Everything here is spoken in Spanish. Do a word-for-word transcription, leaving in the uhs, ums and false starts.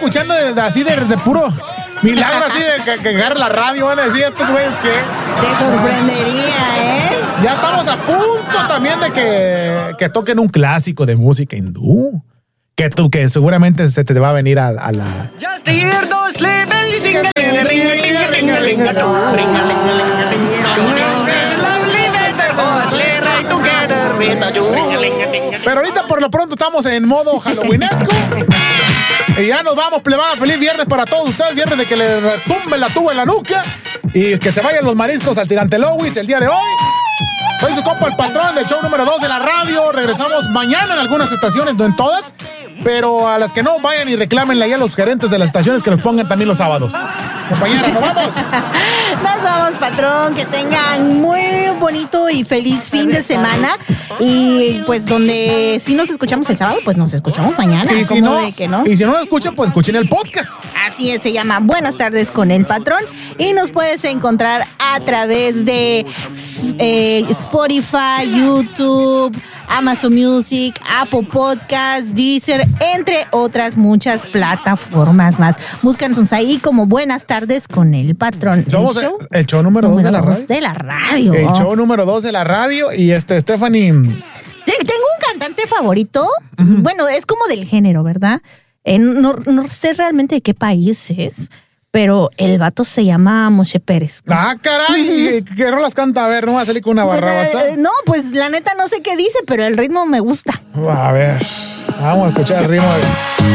escuchando de, de, así de, de puro milagro, así de que, que agarra la radio, van a decir estos güeyes que... Te sorprendería, ¿eh? Ya estamos a punto también de que, que toquen un clásico de música hindú. Que tú, que seguramente se te va a venir a, a la... Just to hear those sleigh bells, jingle, jingle, jingle, jingle, jingle, jingle, it's a lovely weather for a sleigh ride together with you. Pero ahorita por lo pronto estamos en modo halloweenesco. Y ya nos vamos, plebada. Feliz viernes para todos ustedes. Viernes de que le retumbe la tuba en la nuca. Y que se vayan los mariscos al tirante Lowis el día de hoy. Soy su compa el patrón del show número dos de la radio. Regresamos mañana en algunas estaciones, no en todas. Pero a las que no, vayan y reclámenle ahí a los gerentes de las estaciones que los pongan también los sábados. Compañera, ¿nos vamos? Nos vamos, patrón. Que tengan muy bonito y feliz fin de semana. Y pues donde si nos escuchamos el sábado, pues nos escuchamos mañana. Y si no, de que no? y si no nos escuchan, pues escuchen el podcast. Así es, se llama Buenas tardes con el patrón. Y nos puedes encontrar a través de eh, Spotify, YouTube, Amazon Music, Apple Podcasts, Deezer, entre otras muchas plataformas más. Búscanos ahí como Buenas tardes con el patrón. Somos el show, el, el show número, número dos de la radio. De la radio. El show número dos de la radio. Y este, Stephanie... Tengo un cantante favorito. Uh-huh. Bueno, es como del género, ¿verdad? Eh, no, no sé realmente de qué país es, pero el vato se llama Moshe Pérez. Ah, caray. Uh-huh. ¿Qué rolas canta? A ver, no va a salir con una barrabasa. Eh, no, pues la neta no sé qué dice, pero el ritmo me gusta. A ver, vamos a escuchar el ritmo.